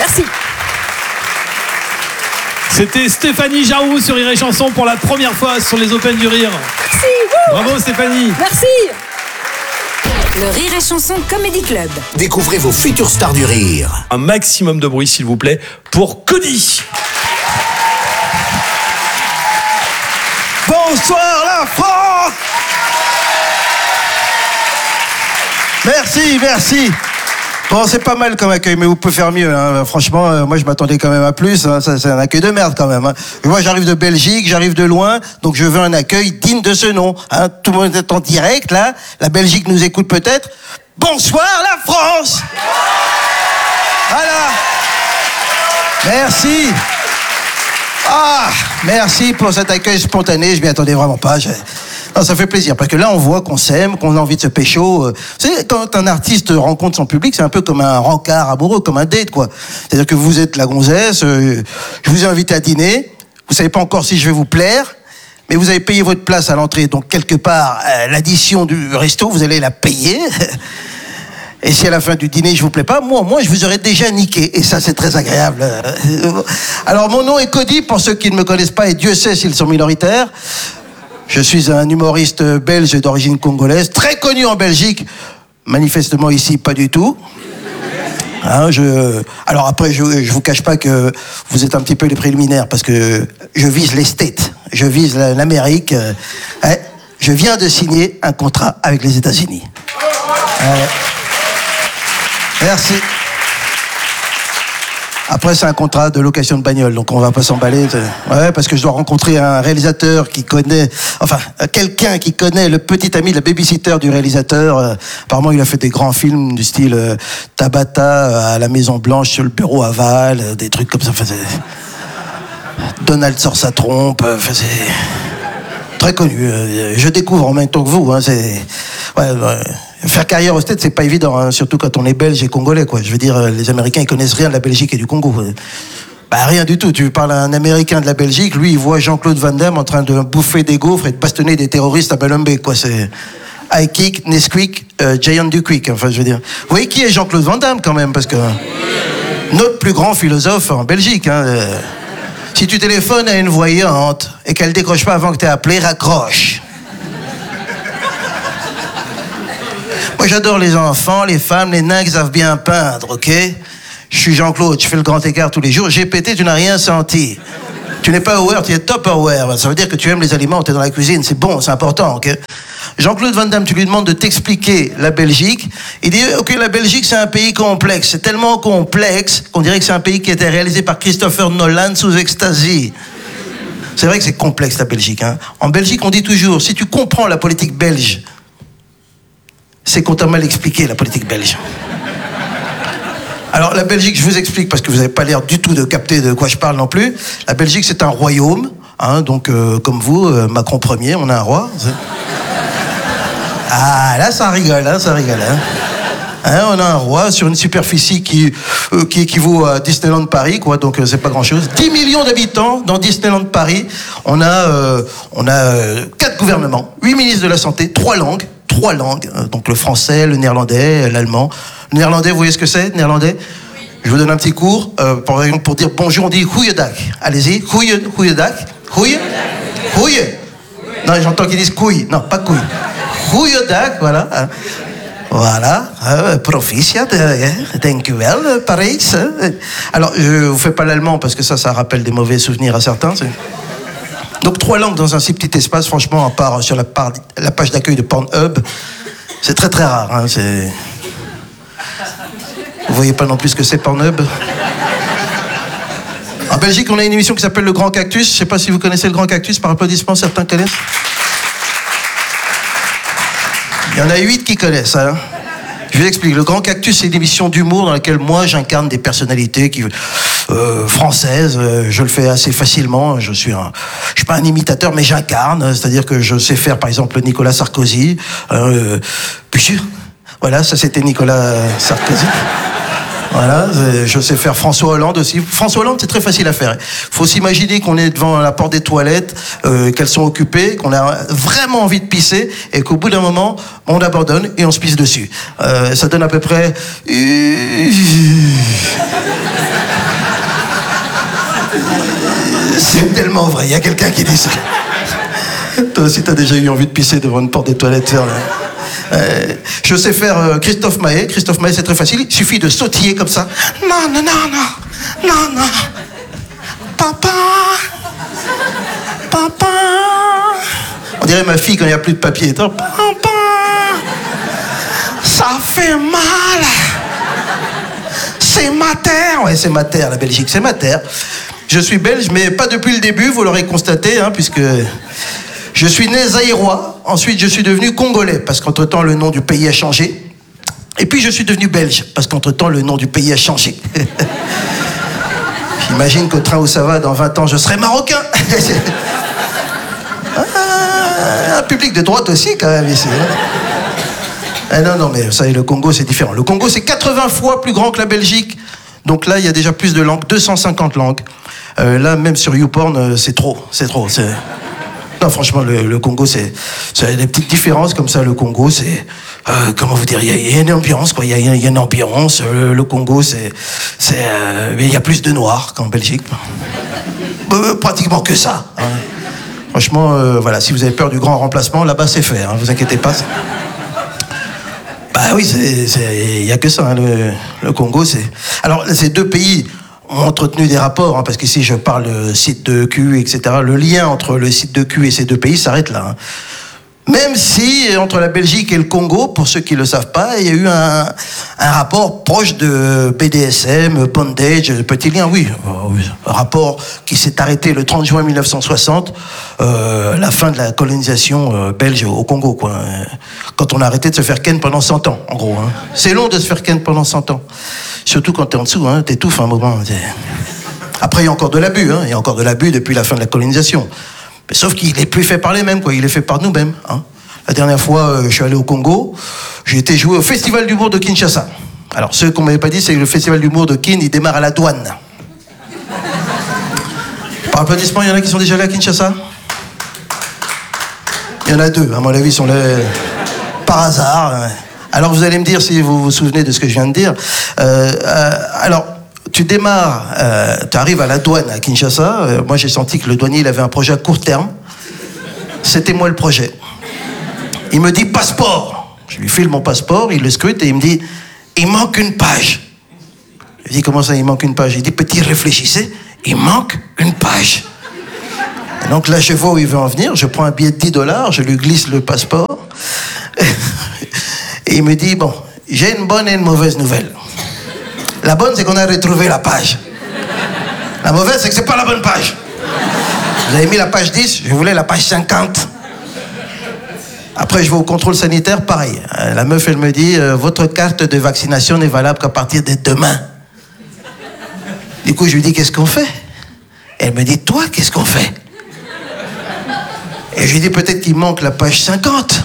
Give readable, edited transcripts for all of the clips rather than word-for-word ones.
Merci. C'était Stéphanie Jarou sur Rire et Chanson pour la première fois sur les Open du Rire. Merci. Bravo Stéphanie. Merci. Le Rire et Chanson Comedy Club. Découvrez vos futures stars du rire. Un maximum de bruit s'il vous plaît pour Cody. Bonsoir la France. Merci. Bon, c'est pas mal comme accueil, mais vous pouvez faire mieux. Hein. Franchement, moi je m'attendais quand même à plus. Hein. Ça, c'est un accueil de merde quand même. Hein. Moi j'arrive de Belgique, j'arrive de loin, donc je veux un accueil digne de ce nom. Hein. Tout le monde est en direct là. La Belgique nous écoute peut-être. Bonsoir la France. Voilà. Merci. Merci pour cet accueil spontané. Je m'y attendais vraiment pas. Non, ça fait plaisir parce que là on voit qu'on s'aime, qu'on a envie de se pécho. Vous savez, quand un artiste rencontre son public, c'est un peu comme un rencard amoureux, comme un date quoi. C'est-à-dire que vous êtes la gonzesse, je vous ai invité à dîner, vous savez pas encore si je vais vous plaire, mais vous avez payé votre place à l'entrée, donc quelque part l'addition du resto vous allez la payer. Et si à la fin du dîner je vous plais pas, moi je vous aurais déjà niqué. Et ça c'est très agréable. Alors mon nom est Cody pour ceux qui ne me connaissent pas et Dieu sait s'ils sont minoritaires. Je suis un humoriste belge d'origine congolaise, très connu en Belgique, manifestement ici pas du tout. Hein, alors après, je vous cache pas que vous êtes un petit peu les préliminaires, parce que je vise les States, je vise l'Amérique. Je viens de signer un contrat avec les États-Unis. Merci. Après, c'est un contrat de location de bagnole, donc on va pas s'emballer. Ouais, parce que je dois rencontrer un réalisateur qui connaît, quelqu'un qui connaît le petit ami de la babysitter du réalisateur. Apparemment, il a fait des grands films du style Tabata à la Maison Blanche sur le bureau aval, des trucs comme ça. Donald sort sa trompe. C'est très connu. Je découvre en même temps que vous. Hein, faire carrière au States, c'est pas évident, hein, surtout quand on est belge et congolais, quoi. Je veux dire, les Américains, ils connaissent rien de la Belgique et du Congo. Rien du tout. Tu parles à un Américain de la Belgique, lui, il voit Jean-Claude Van Damme en train de bouffer des gaufres et de bastonner des terroristes à Balombe, quoi. C'est High Kick, Nesquik, Giant du Quick. Enfin, je veux dire. Vous voyez qui est Jean-Claude Van Damme, quand même, parce que notre plus grand philosophe en Belgique. Hein, si tu téléphones à une voyante et qu'elle décroche pas avant que t'aies appelé, raccroche. Moi, j'adore les enfants, les femmes, les nains qui savent bien peindre, ok? Je suis Jean-Claude, je fais le grand écart tous les jours. J'ai pété, tu n'as rien senti. Tu n'es pas aware, tu es top aware. Ça veut dire que tu aimes les aliments, tu es dans la cuisine, c'est bon, c'est important, ok? Jean-Claude Van Damme, tu lui demandes de t'expliquer la Belgique. Il dit, ok, la Belgique, c'est un pays complexe. C'est tellement complexe qu'on dirait que c'est un pays qui a été réalisé par Christopher Nolan sous ecstasy. C'est vrai que c'est complexe, la Belgique, hein? En Belgique, on dit toujours, si tu comprends la politique belge, c'est qu'on t'a mal expliqué, la politique belge. Alors, la Belgique, je vous explique, parce que vous n'avez pas l'air du tout de capter de quoi je parle non plus. La Belgique, c'est un royaume, hein, donc comme vous, Macron Ier, on a un roi. Là, ça rigole, hein, ça rigole. Hein, on a un roi sur une superficie qui équivaut à Disneyland Paris, quoi, donc c'est pas grand-chose. 10 millions d'habitants dans Disneyland Paris. On a 4 gouvernements, 8 ministres de la Santé, 3 langues, donc le français, le néerlandais, l'allemand. Le néerlandais, vous voyez ce que c'est, le néerlandais? Oui. Je vous donne un petit cours. Pour dire bonjour, on dit goeiedag. Allez-y, goeiedag. Goeie. Non, j'entends qu'ils disent couille. Non, pas couille. Goeiedag, voilà. Voilà, proficiat, thank you well, Paris. Alors, je vous fais pas l'allemand parce que ça rappelle des mauvais souvenirs à certains. Donc 3 langues dans un si petit espace, franchement, à part sur la page d'accueil de Pornhub, c'est très très rare. Hein, Vous voyez pas non plus ce que c'est Pornhub? En Belgique, on a une émission qui s'appelle Le Grand Cactus. Je sais pas si vous connaissez Le Grand Cactus, par applaudissement, certains connaissent. Il y en a 8 qui connaissent, hein. Je vous explique. Le Grand Cactus, c'est une émission d'humour dans laquelle moi, j'incarne des personnalités françaises. Je le fais assez facilement. Je suis pas un imitateur, mais j'incarne. C'est-à-dire que je sais faire, par exemple, Nicolas Sarkozy. Voilà, ça c'était Nicolas Sarkozy. Voilà, je sais faire François Hollande aussi. François Hollande, c'est très facile à faire. Il faut s'imaginer qu'on est devant la porte des toilettes, qu'elles sont occupées, qu'on a vraiment envie de pisser, et qu'au bout d'un moment, on abandonne et on se pisse dessus. Ça donne à peu près... C'est tellement vrai, il y a quelqu'un qui dit ça. Toi aussi, t'as déjà eu envie de pisser devant une porte des toilettes. Je sais faire Christophe Maé. Christophe Maé, c'est très facile. Il suffit de sautiller comme ça. Non, non, non, non. Non, non. Papa. Papa. On dirait ma fille quand il n'y a plus de papier. Papa. Ça fait mal. C'est ma terre. Ouais, c'est ma terre, la Belgique. C'est ma terre. Je suis belge, mais pas depuis le début, vous l'aurez constaté, hein, puisque je suis né zaïrois. Ensuite, je suis devenu congolais, parce qu'entre-temps, le nom du pays a changé. Et puis, je suis devenu belge, parce qu'entre-temps, le nom du pays a changé. J'imagine qu'au train où ça va, dans 20 ans, je serai marocain. Un public de droite aussi, quand même, ici. Ah non, mais vous savez, le Congo, c'est différent. Le Congo, c'est 80 fois plus grand que la Belgique. Donc là, il y a déjà plus de langues, 250 langues. Là, même sur YouPorn, c'est trop. Non, franchement, le Congo, c'est des petites différences comme ça. Le Congo, c'est... comment vous dire, il y a une ambiance, quoi. Il y a une ambiance. Le Congo, il y a plus de noirs qu'en Belgique. Pratiquement que ça. Hein. Franchement, voilà, si vous avez peur du grand remplacement, là-bas, c'est fait. Hein, vous inquiétez pas. Bah oui, il n'y a que ça. Hein, le Congo, c'est... Alors, ces deux pays ont entretenu des rapports, hein, parce qu'ici, je parle de site de Q, etc. Le lien entre le site de Q et ces deux pays s'arrête là. Hein. Même si, entre la Belgique et le Congo, pour ceux qui ne le savent pas, il y a eu un rapport proche de BDSM, bondage, petit lien, oui. Un rapport qui s'est arrêté le 30 juin 1960, la fin de la colonisation belge au Congo, quoi. Quand on a arrêté de se faire ken pendant 100 ans, en gros. Hein. C'est long de se faire ken pendant 100 ans. Surtout quand t'es en dessous, hein, t'étouffes un moment. Après, il y a encore de l'abus, hein. Il y a encore de l'abus depuis la fin de la colonisation. Mais sauf qu'il est plus fait par les mêmes, quoi. Il est fait par nous-mêmes. Hein. La dernière fois, je suis allé au Congo. J'ai été jouer au Festival d'humour de Kinshasa. Alors, ceux qu'on m'avait pas dit, c'est que le Festival d'humour de Kin, il démarre à la douane. Par applaudissement, il y en a qui sont déjà allés à Kinshasa? Il y en a deux, à mon avis, ils sont là par hasard. Alors, vous allez me dire si vous vous souvenez de ce que je viens de dire. Alors, tu démarres, tu arrives à la douane à Kinshasa. Moi, j'ai senti que le douanier, il avait un projet à court terme. C'était moi le projet. Il me dit passeport. Je lui file mon passeport, il le scrute et il me dit il manque une page. Je dis comment ça, il manque une page? Il dit petit, réfléchissez, il manque une page. Et donc là, je vois où il veut en venir. Je prends un billet de $10, je lui glisse le passeport. Et il me dit bon, j'ai une bonne et une mauvaise nouvelle. La bonne, c'est qu'on a retrouvé la page. La mauvaise, c'est que c'est pas la bonne page. Vous avez mis la page 10, je voulais la page 50. Après, je vais au contrôle sanitaire, pareil. La meuf, elle me dit, votre carte de vaccination n'est valable qu'à partir de demain. Du coup, je lui dis, qu'est-ce qu'on fait? Elle me dit, toi, qu'est-ce qu'on fait? Et je lui dis, peut-être qu'il manque la page 50.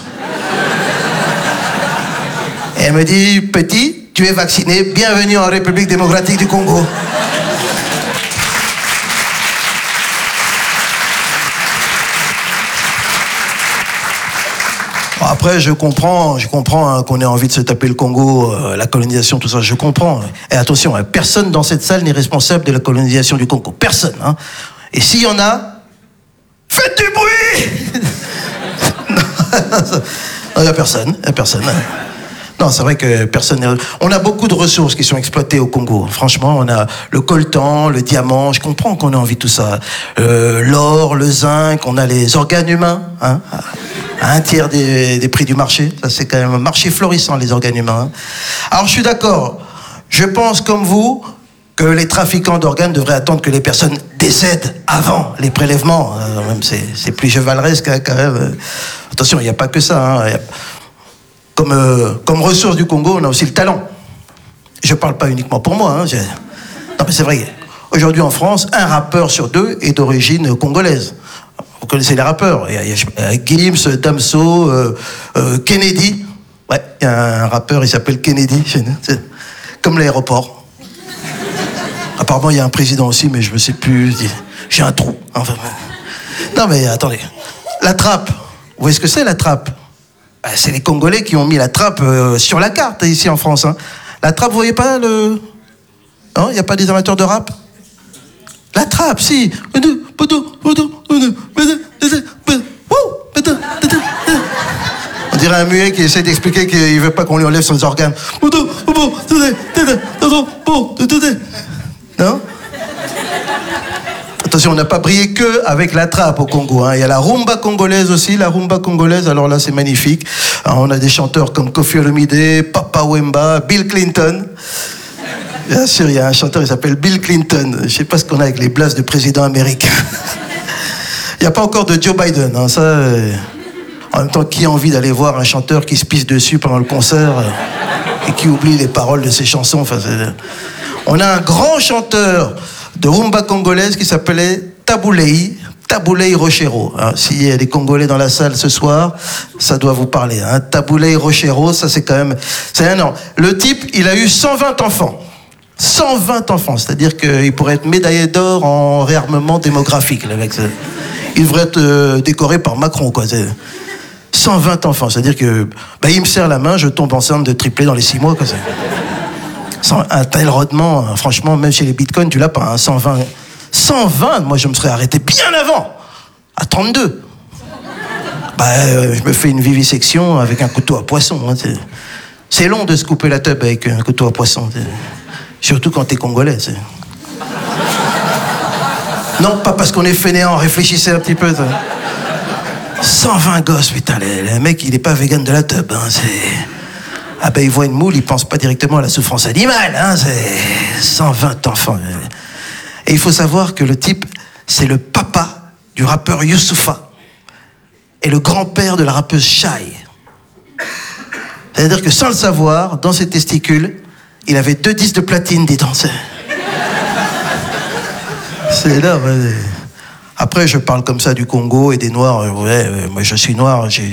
Et elle me dit, petit, tu es vacciné, bienvenue en République démocratique du Congo. Après, je comprends hein, qu'on ait envie de se taper le Congo, la colonisation, tout ça, je comprends. Et attention, hein, personne dans cette salle n'est responsable de la colonisation du Congo. Personne. Hein. Et s'il y en a, faites du bruit. Non, il n'y a personne. Non, c'est vrai que personne n'est... On a beaucoup de ressources qui sont exploitées au Congo. Franchement, on a le coltan, le diamant. Je comprends qu'on ait envie de tout ça. L'or, le zinc, on a les organes humains. Hein, à un tiers des prix du marché. Ça, c'est quand même un marché florissant, les organes humains. Hein. Alors, je suis d'accord. Je pense, comme vous, que les trafiquants d'organes devraient attendre que les personnes décèdent avant les prélèvements. Même c'est plus chevaleresque, hein, quand même. Attention, il n'y a pas que ça. Hein. Comme ressource du Congo, on a aussi le talent. Je ne parle pas uniquement pour moi. Hein. Non, mais c'est vrai. Aujourd'hui, en France, un rappeur sur deux est d'origine congolaise. Vous connaissez les rappeurs. Il y a Gims, Damso, Kennedy. Ouais, il y a un rappeur, il s'appelle Kennedy chez nous. C'est comme l'aéroport. Apparemment, il y a un président aussi, mais je ne sais plus. J'ai un trou. Enfin, non, mais attendez. La trappe. Vous voyez ce que c'est, la trappe? C'est les Congolais qui ont mis la trappe sur la carte, ici en France. Hein. La trappe, vous voyez pas le... Non, il n'y a pas des amateurs de rap? La trappe, si. On dirait un muet qui essaie d'expliquer qu'il veut pas qu'on lui enlève son organe. Non? Attention, on n'a pas brillé que avec la trappe au Congo. Hein. Il y a la rumba congolaise aussi. La rumba congolaise, alors là, c'est magnifique. Alors, on a des chanteurs comme Koffi Olomide, Papa Wemba, Bill Clinton. Bien sûr, il y a un chanteur qui s'appelle Bill Clinton. Je ne sais pas ce qu'on a avec les blases de président américain. Il n'y a pas encore de Joe Biden. Hein. Ça, en même temps, qui a envie d'aller voir un chanteur qui se pisse dessus pendant le concert et qui oublie les paroles de ses chansons. Enfin, on a un grand chanteur de rumba congolaise qui s'appelait Taboulei Rochero. Hein, s'il y a des Congolais dans la salle ce soir, ça doit vous parler. Hein. Taboulei Rochero, ça c'est quand même... C'est un an. Le type, il a eu 120 enfants. 120 enfants, c'est-à-dire qu'il pourrait être médaillé d'or en réarmement démographique. Le mec. Il devrait être décoré par Macron, quoi. 120 enfants, c'est-à-dire que il me serre la main, je tombe enceinte de triplé dans les 6 mois. Quoi. Un tel rodement, franchement, même chez les bitcoins, tu l'as pas. Hein, 120, moi je me serais arrêté bien avant, à 32. Je me fais une vivisection avec un couteau à poisson. Hein, c'est long de se couper la teub avec un couteau à poisson. Surtout quand t'es congolais. Non, pas parce qu'on est fainéant, réfléchissez un petit peu. 120 gosses, putain, le mec, il est pas vegan de la teub. Hein, il voit une moule, il pense pas directement à la souffrance animale. Hein, c'est 120 enfants. Et il faut savoir que le type, c'est le papa du rappeur Youssoupha et le grand-père de la rappeuse Shai. C'est-à-dire que sans le savoir, dans ses testicules, il avait 2 disques de platine, dis donc. C'est là, ouais. Après, je parle comme ça du Congo et des Noirs. Moi, je suis noir. Je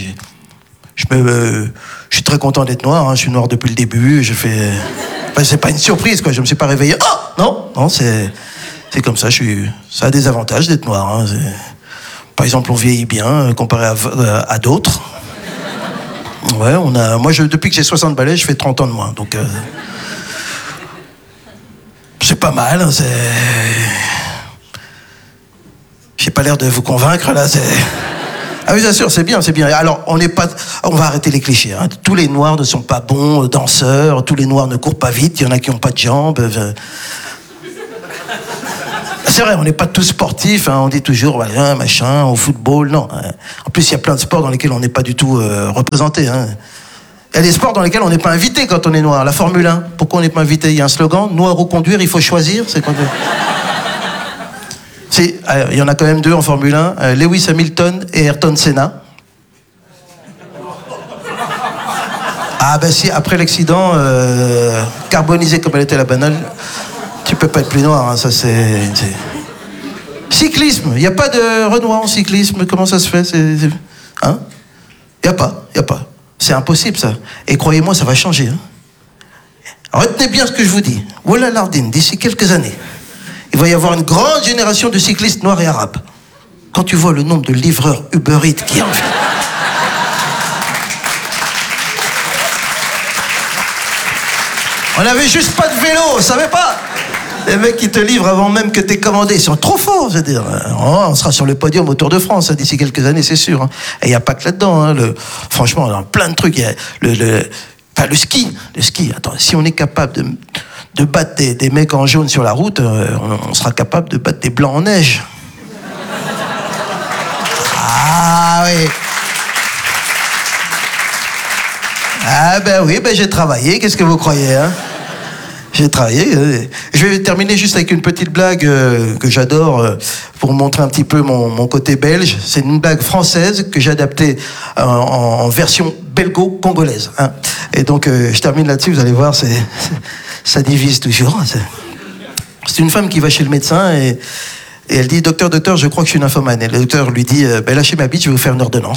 suis très content d'être noir. Hein. Je suis noir depuis le début. C'est pas une surprise, quoi. Je me suis pas réveillé. Oh non, c'est comme ça. Ça a des avantages d'être noir. Hein. Par exemple, on vieillit bien comparé à d'autres. Ouais, depuis que j'ai 60 balais, je fais 30 ans de moins. Donc, c'est pas mal. Hein, j'ai pas l'air de vous convaincre, là. Ah oui, bien sûr, c'est bien. Alors, on va arrêter les clichés. Hein. Tous les Noirs ne sont pas bons danseurs. Tous les Noirs ne courent pas vite. Il y en a qui n'ont pas de jambes. C'est vrai, on n'est pas tous sportifs. Hein. On dit toujours, machin, au football. Non. En plus, il y a plein de sports dans lesquels on n'est pas du tout représenté. Hein. Il y a des sports dans lesquels on n'est pas invité quand on est noir. La Formule 1, pourquoi on n'est pas invité? Il y a un slogan, noir ou conduire, il faut choisir. C'est quoi? Il y en a quand même 2 en Formule 1, Lewis Hamilton et Ayrton Senna. Si, après l'accident, carbonisé comme elle était la banane, tu peux pas être plus noir, hein, ça c'est... Cyclisme, il n'y a pas de Renoir en cyclisme, comment ça se fait? Hein? Il n'y a pas. C'est impossible, ça. Et croyez-moi, ça va changer. Hein. Retenez bien ce que je vous dis. Voilà Lardine, d'ici quelques années, il va y avoir une grande génération de cyclistes noirs et arabes. Quand tu vois le nombre de livreurs Uber Eats qui en fait... On n'avait juste pas de vélo, on savait pas. Les mecs qui te livrent avant même que t'aies commandé, ils sont trop forts, je veux dire. On sera sur le podium au Tour de France hein, d'ici quelques années, c'est sûr. Hein. Et il n'y a pas que là-dedans. Hein, franchement, on a plein de trucs. Il y a le ski. Attends, si on est capable de battre des mecs en jaune sur la route, on sera capable de battre des blancs en neige. Ah oui. Oui, j'ai travaillé, qu'est-ce que vous croyez, hein? J'ai travaillé. Je vais terminer juste avec une petite blague que j'adore pour montrer un petit peu mon côté belge. C'est une blague française que j'ai adaptée en version belgo-congolaise. Hein. Et donc, je termine là-dessus, vous allez voir, ça divise toujours. C'est une femme qui va chez le médecin et elle dit « Docteur, je crois que je suis nymphomane ». Et le docteur lui dit « Lâchez ma bite, je vais vous faire une ordonnance ».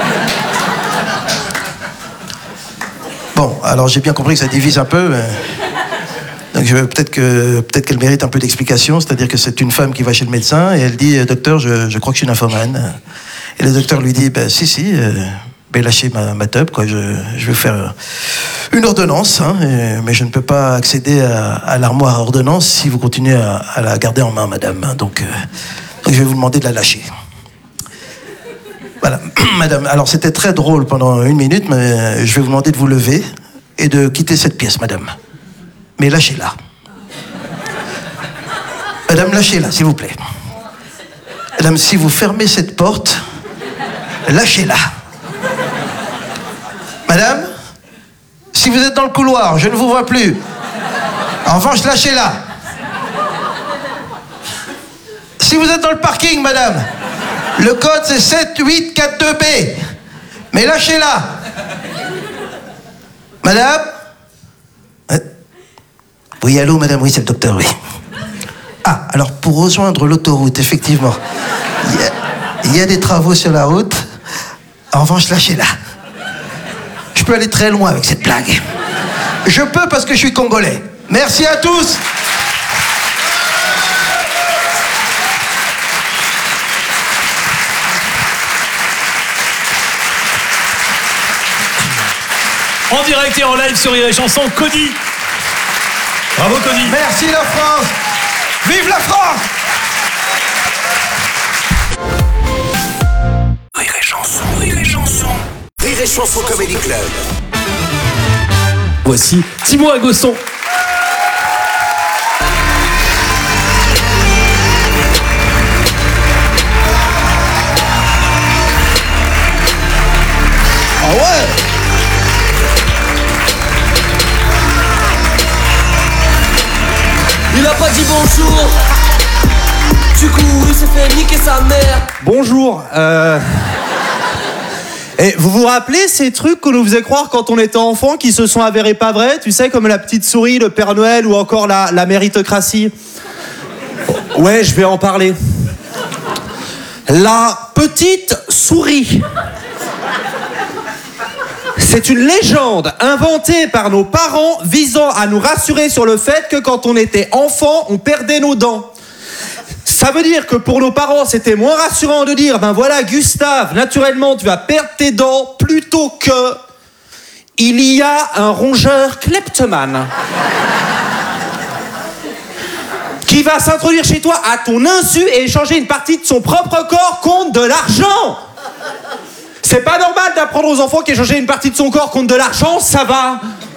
Bon, alors j'ai bien compris que ça divise un peu. Donc peut-être qu'elle mérite un peu d'explication. C'est-à-dire que c'est une femme qui va chez le médecin et elle dit « Docteur, je crois que je suis nymphomane ». Et le docteur lui dit « Si, lâchez ma teub, quoi. Je vais vous faire une ordonnance, hein, mais je ne peux pas accéder à l'armoire à ordonnance si vous continuez à la garder en main, madame. Donc, Je vais vous demander de la lâcher. Voilà, madame. Alors, c'était très drôle pendant 1 minute, mais je vais vous demander de vous lever et de quitter cette pièce, madame. Mais lâchez-la. Madame, lâchez-la, s'il vous plaît. Madame, si vous fermez cette porte, lâchez-la. Madame, si vous êtes dans le couloir, je ne vous vois plus. En revanche, lâchez-la. Si vous êtes dans le parking, madame, le code c'est 7842B. Mais lâchez-la. Madame? Oui, allô, madame, oui, c'est le docteur, oui. Ah, alors pour rejoindre l'autoroute, effectivement, il y a des travaux sur la route. En revanche, lâchez-la. Je peux aller très loin avec cette blague. Je peux parce que je suis congolais. Merci à tous. En direct et en live sur Rire et Chanson, Cody. Bravo Cody. Merci la France. Vive la France. Rire et Chanson, Rire et Chanson. Rire et Chanson Comedy Club. Voici Timo Agoston. Ah ouais. Il a pas dit bonjour. Du coup, il s'est fait niquer sa mère. Bonjour. Et vous vous rappelez ces trucs qu'on nous faisait croire quand on était enfant qui se sont avérés pas vrais, tu sais, comme la petite souris, le Père Noël ou encore la méritocratie? Ouais, je vais en parler. La petite souris. C'est une légende inventée par nos parents visant à nous rassurer sur le fait que quand on était enfant, on perdait nos dents. Ça veut dire que pour nos parents, c'était moins rassurant de dire « Ben voilà, Gustave, naturellement, tu vas perdre tes dents » plutôt que « Il y a un rongeur kleptomane qui va s'introduire chez toi à ton insu et échanger une partie de son propre corps contre de l'argent !» C'est pas normal d'apprendre aux enfants qu'échanger une partie de son corps contre de l'argent, ça va.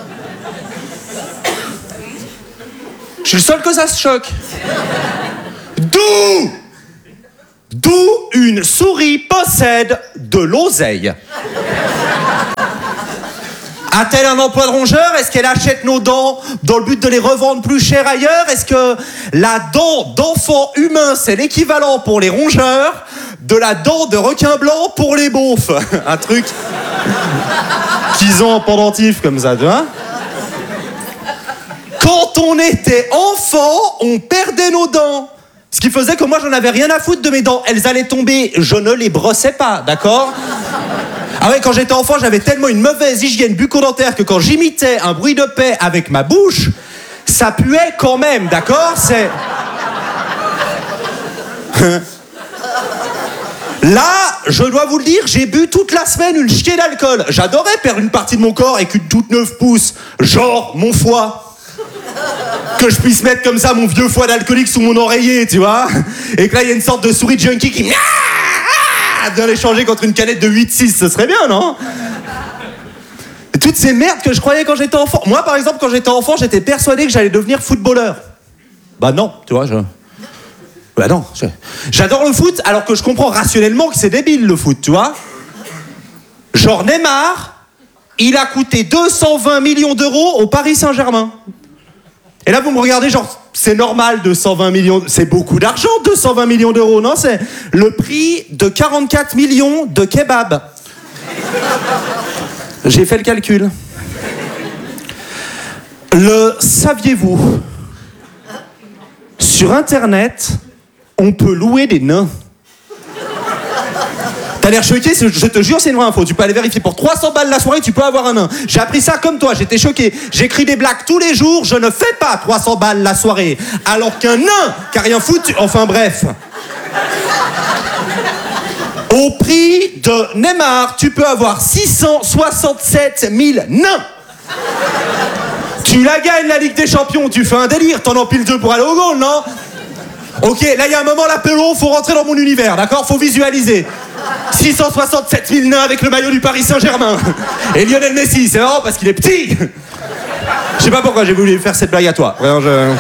Je suis le seul que ça se choque. D'où une souris possède de l'oseille. A-t-elle un emploi de rongeur? Est-ce qu'elle achète nos dents dans le but de les revendre plus cher ailleurs? Est-ce que la dent d'enfant humain, c'est l'équivalent pour les rongeurs de la dent de requin blanc pour les beaufs? Un truc qu'ils ont en pendentif comme ça, tu vois? Quand on était enfant, on perdait nos dents. Ce qui faisait que moi, j'en avais rien à foutre de mes dents. Elles allaient tomber, je ne les brossais pas, d'accord? Ah ouais, quand j'étais enfant, j'avais tellement une mauvaise hygiène bucco-dentaire que quand j'imitais un bruit de paix avec ma bouche, ça puait quand même, d'accord? C'est... Là, je dois vous le dire, j'ai bu toute la semaine une chier d'alcool. J'adorais perdre une partie de mon corps avec une toute 9 pouces, genre mon foie. Que je puisse mettre comme ça mon vieux foie d'alcoolique sous mon oreiller, tu vois. Et que là, il y a une sorte de souris junkie qui vient l'échanger contre une canette de 8-6, ce serait bien, non? Et toutes ces merdes que je croyais quand j'étais enfant. Moi, par exemple, quand j'étais enfant, j'étais persuadé que j'allais devenir footballeur. Bah non, tu vois, Bah non, j'adore le foot, alors que je comprends rationnellement que c'est débile, le foot, tu vois. Genre Neymar, il a coûté 220 millions d'euros au Paris Saint-Germain. Et là, vous me regardez, genre, c'est normal, 220 millions... C'est beaucoup d'argent, 220 millions d'euros, non? C'est le prix de 44 millions de kebabs. J'ai fait le calcul. Le saviez-vous? Sur Internet, on peut louer des nains. T'as l'air choqué, je te jure, c'est une vraie info. Tu peux aller vérifier pour 300 balles la soirée, tu peux avoir un nain. J'ai appris ça comme toi, j'étais choqué. J'écris des blagues tous les jours, je ne fais pas 300 balles la soirée. Alors qu'un nain qui a rien foutu... Enfin bref. Au prix de Neymar, tu peux avoir 667 000 nains. Tu la gagnes, la Ligue des Champions, tu fais un délire, t'en empiles 2 pour aller au goal, non? Ok, là il y a un moment, l'apéro, faut rentrer dans mon univers, d'accord? Faut visualiser. 667 000 nains avec le maillot du Paris Saint-Germain. Et Lionel Messi, c'est marrant parce qu'il est petit. Je sais pas pourquoi j'ai voulu faire cette blague à toi. Vraiment,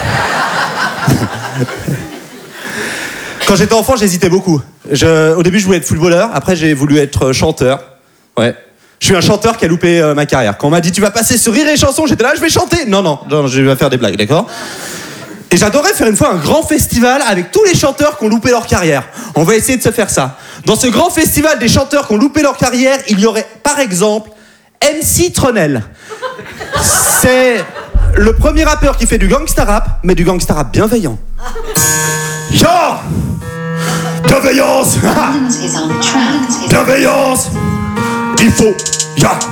Quand j'étais enfant, j'hésitais beaucoup. Au début, je voulais être footballeur. Après, j'ai voulu être chanteur. Ouais. Je suis un chanteur qui a loupé ma carrière. Quand on m'a dit, tu vas passer sur Rire et Chanson, j'étais là, je vais chanter. Non, je vais faire des blagues, d'accord? Et j'adorais faire une fois un grand festival avec tous les chanteurs qui ont loupé leur carrière. On va essayer de se faire ça. Dans ce grand festival des chanteurs qui ont loupé leur carrière, il y aurait, par exemple, MC Tronel. C'est le premier rappeur qui fait du gangsta rap, mais du gangsta rap bienveillant. Yo! Bienveillance! Bienveillance! Il faut,